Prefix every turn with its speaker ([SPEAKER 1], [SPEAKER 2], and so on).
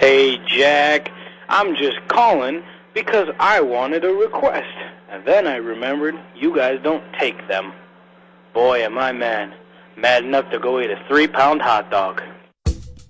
[SPEAKER 1] Hey, Jack, I'm just calling because I wanted a request. And then I remembered you guys don't take them. Boy, am I mad. Mad enough to go eat a 3-pound hot dog.